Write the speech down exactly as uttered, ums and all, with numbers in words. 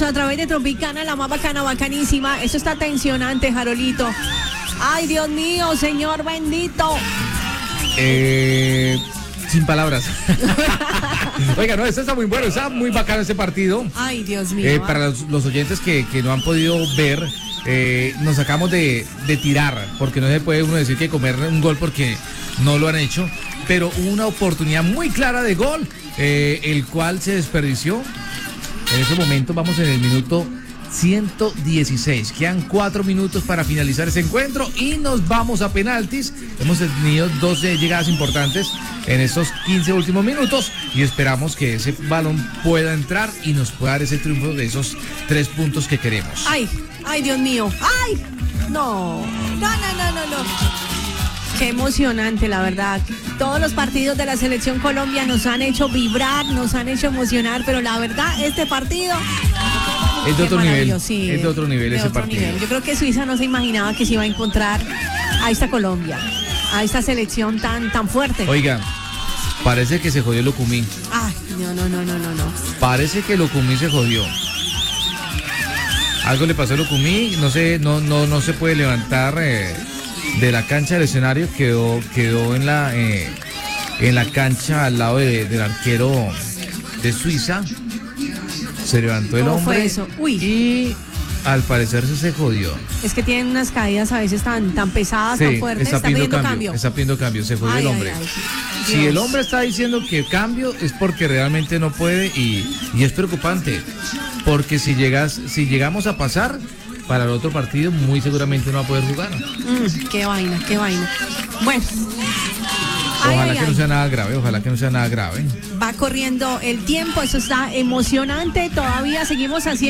a través de Tropicana, la más bacana, bacanísima. Eso está tensionante, Jarolito. Ay, Dios mío, Señor bendito. Eh, sin palabras. Oiga, no, esto está muy bueno, está muy bacano este partido. Ay, Dios mío. Eh, para los, los oyentes que, que no han podido ver, eh, nos sacamos de, de tirar, porque no se puede uno decir que comer un gol porque no lo han hecho, pero hubo una oportunidad muy clara de gol, eh, el cual se desperdició. En ese momento vamos en el minuto ciento dieciséis. Quedan cuatro minutos para finalizar ese encuentro y nos vamos a penaltis. Hemos tenido doce llegadas importantes en estos quince últimos minutos y esperamos que ese balón pueda entrar y nos pueda dar ese triunfo de esos tres puntos que queremos. Ay, ay, Dios mío. Ay, no, no, no, no, no, no. Qué emocionante, la verdad. Todos los partidos de la Selección Colombia nos han hecho vibrar, nos han hecho emocionar, pero la verdad, este partido es de otro nivel. Sí, es de otro nivel de ese otro partido. Nivel. Yo creo que Suiza no se imaginaba que se iba a encontrar a esta Colombia, a esta selección tan, tan fuerte. Oiga, parece que se jodió Lucumí. Ay, no, no, no, no, no, no. Parece que Lucumí se jodió. Algo le pasó a Lucumí, no sé, no, no, no se puede levantar eh, de la cancha del escenario, quedó, quedó en la eh, en la cancha al lado de, del arquero de Suiza. Se levantó el ¿Cómo hombre fue eso? Uy. Y al parecer se, se jodió. Es que tienen unas caídas a veces tan, tan pesadas, Sí, tan fuertes. está, Está pidiendo pidiendo cambio, cambio. está pidiendo cambio, se jodió Ay, el ay, hombre. ay. Si Dios. el hombre está diciendo que cambio es porque realmente no puede y, y es preocupante, porque si llegas, si llegamos a pasar para el otro partido, muy seguramente no va a poder jugar. Mm, qué vaina, qué vaina. Bueno. Ojalá Ay, ay, que ay. no sea nada grave, ojalá que no sea nada grave. Va corriendo el tiempo, eso está emocionante. Todavía seguimos haciendo.